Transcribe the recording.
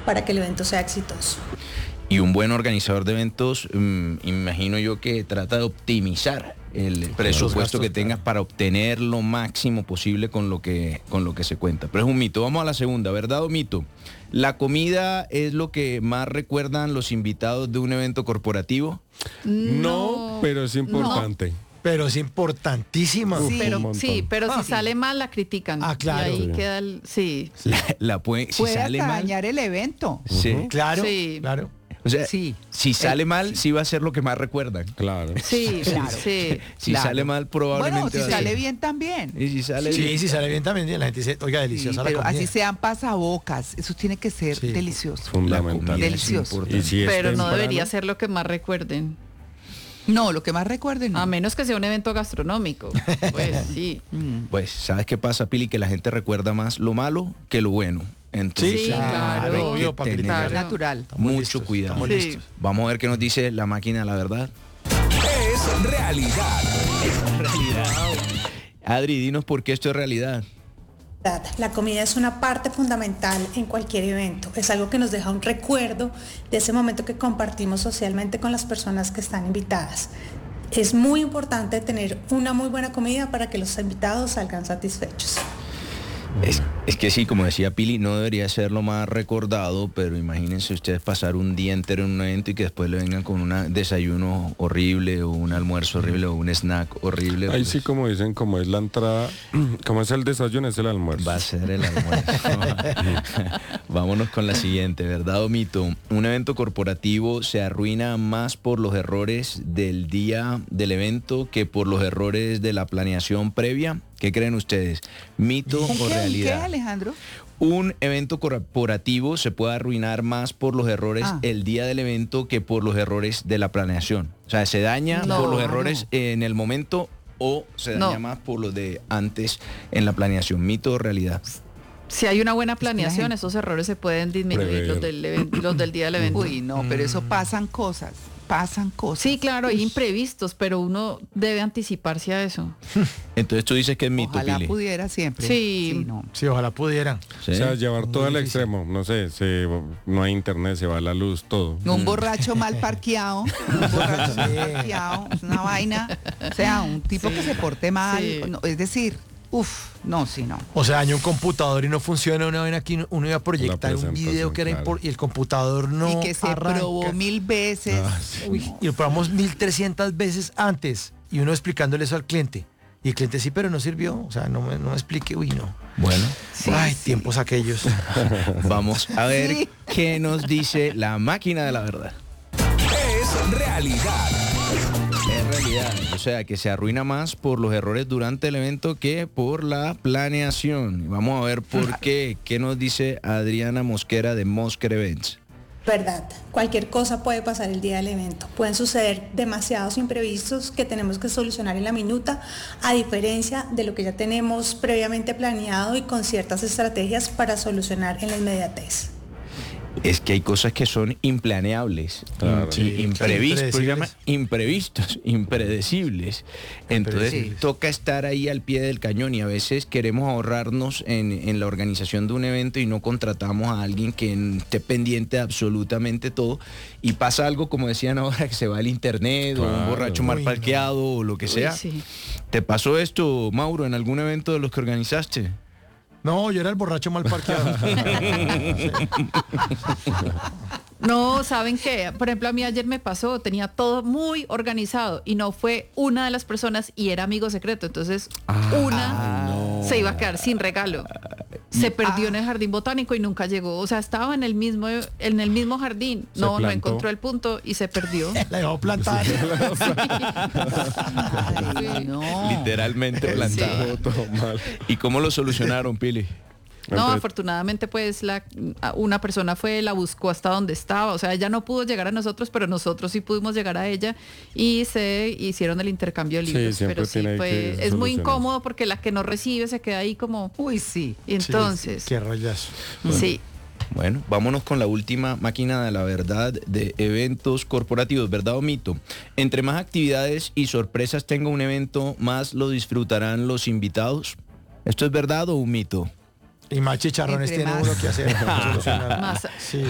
para que el evento sea exitoso. Y un buen organizador de eventos, imagino yo que trata de optimizar el presupuesto que tengas para obtener lo máximo posible con lo que se cuenta. Pero es un mito. Vamos a la segunda, ¿verdad o mito? ¿La comida es lo que más recuerdan los invitados de un evento corporativo? No, pero es importante. No. Pero es importantísima. Pero si sale mal la critican. Ah, claro. Y ahí queda el... Sí. Si Puede sale hasta mal, dañar el evento. sí. Claro, Sí. claro. O sea, Sí. si sale mal, sí va a ser lo que más recuerdan. Claro. Sí, Claro. sí. Si Claro. sale mal, Bueno, probablemente si va a sale ser. bien también. Y si sale Sí, bien. si sale bien también, la gente dice, oiga, Sí, deliciosa la pero comida. así sean pasabocas. Eso tiene que ser Sí. delicioso. Fundamental. comida es Delicioso. importante. Y si es Pero no temprano, debería ser lo que más recuerden. No, lo que más recuerden. A menos que sea un evento gastronómico. Pues sí. Pues, ¿sabes qué pasa, Pili? Que la gente recuerda más lo malo que lo bueno. Entonces, Sí, claro. hay que Obvio, para tener criticar. Natural. Estamos mucho listos, cuidado. estamos Sí. listos. Vamos a ver qué nos dice la máquina de la verdad. Es realidad. Adri, dinos por qué esto es realidad. La comida es una parte fundamental en cualquier evento. Es algo que nos deja un recuerdo de ese momento que compartimos socialmente con las personas que están invitadas. Es muy importante tener una muy buena comida para que los invitados salgan satisfechos. Es que sí, como decía Pili, no debería ser lo más recordado, pero imagínense ustedes pasar un día entero en un evento y que después le vengan con un desayuno horrible o un almuerzo horrible o un snack horrible. Ahí pues, sí, como dicen, como es la entrada, como es el desayuno, es el almuerzo. va a ser el almuerzo. Vámonos con la siguiente, ¿verdad o mito? Un evento corporativo se arruina más por los errores del día del evento que por los errores de la planeación previa. ¿Qué creen ustedes? ¿Mito ¿Con o qué, realidad? Alejandro? Un evento corporativo se puede arruinar más por los errores Ah. el día del evento que por los errores de la planeación. O sea, se daña No. por los errores en el momento o se daña No. más por los de antes en la planeación. ¿Mito o realidad? Si hay una buena planeación, gente- esos errores se pueden disminuir, Prever. los del día del evento. Uy, no, pero eso pasan cosas. Sí, claro, hay imprevistos, pero uno debe anticiparse a eso. Entonces tú dices que es mito, Ojalá Pili. pudiera siempre. Sí. no. Sí, ojalá pudiera. ¿Sí? O sea, llevar todo al difícil. extremo, no sé, no hay internet, se va la luz, todo. Un borracho mal parqueado, es una vaina, o sea, un tipo que se porte mal, Sí. no, es decir, no. O sea, dañó un computador y no funciona una vez aquí, uno iba a proyectar un presentación, video que era claro. y el computador no y que se arranca. probó 1000 veces. Uy, y lo probamos 1300 veces antes y uno explicándole eso al cliente. Y el cliente sí, pero no sirvió. O sea, no me explique, no. Bueno, Ay, tiempos aquellos. vamos a ver Sí. qué nos dice la máquina de la verdad. Es realidad. Es realidad, o sea que se arruina más por los errores durante el evento que por la planeación. Y vamos a ver por qué. ¿Qué nos dice Adriana Mosquera de Mosquera Events? Verdad, cualquier cosa puede pasar el día del evento. Pueden suceder demasiados imprevistos que tenemos que solucionar en la minuta, a diferencia de lo que ya tenemos previamente planeado y con ciertas estrategias para solucionar en la inmediatez. Es que hay cosas que son implaneables, Claro. y imprevistos, Impredecibles. se llama imprevistos, impredecibles. Entonces Impredecibles. toca estar ahí al pie del cañón y a veces queremos ahorrarnos en la organización de un evento y no contratamos a alguien que esté pendiente de absolutamente todo y pasa algo como decían ahora que se va el internet o un Claro. borracho mal Uy, no. parqueado o lo que sea. Sí. ¿Te pasó esto, Mauro, en algún evento de los que organizaste? No, yo era el borracho mal parqueado. No, ¿saben qué? Por ejemplo, a mí ayer me pasó, tenía todo muy organizado y no fue una de las personas y era amigo secreto. Entonces, una se iba a quedar sin regalo. Se perdió en el jardín botánico y nunca llegó. O sea, estaba en el mismo jardín. Se No plantó. encontró el punto y se perdió. La dejó plantada. Ay, no. Literalmente plantado. Todo mal. ¿Y cómo lo solucionaron, Pili? No, Entonces- afortunadamente pues una persona la buscó hasta donde estaba, o sea, ella no pudo llegar a nosotros, pero nosotros sí pudimos llegar a ella y se hicieron el intercambio de Sí, libros, siempre pero sí tiene fue, que es muy solucionarse. incómodo porque la que no recibe se queda ahí como, Uy, sí. y entonces, Qué rollazo. sí. Bueno, vámonos con la última máquina de la verdad de eventos corporativos, ¿verdad o mito? Entre más actividades y sorpresas tenga un evento, más lo disfrutarán los invitados. ¿Esto es verdad o un mito? Y más chicharrones Entre tiene más. uno que hacer. Solucionar. Más- Sí,